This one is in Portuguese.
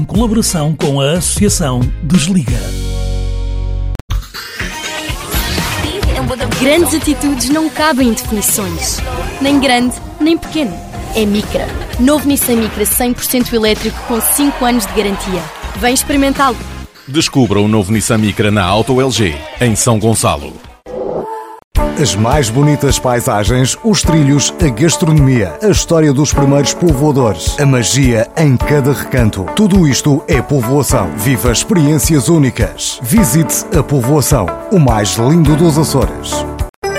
Em colaboração com a Associação Desliga. Grandes atitudes não cabem em definições. Nem grande, nem pequeno. É Micra. Novo Nissan Micra 100% elétrico com 5 anos de garantia. Vem experimentá-lo. Descubra o novo Nissan Micra na Auto LG, em São Gonçalo. As mais bonitas paisagens, os trilhos, a gastronomia, a história dos primeiros povoadores, a magia em cada recanto. Tudo isto é povoação. Viva experiências únicas. Visite a povoação, o mais lindo dos Açores.